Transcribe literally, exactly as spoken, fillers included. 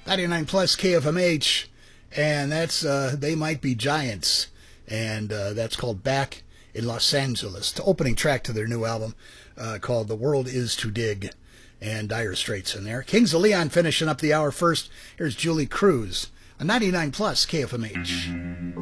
ninety-nine plus K F M H, and that's uh, They Might Be Giants, and uh, that's called Back in Los Angeles, the opening track to their new album uh, called The World Is to Dig, and Dire Straits in there. Kings of Leon finishing up the hour first. Here's Julie Cruz, a ninety-nine plus K F M H.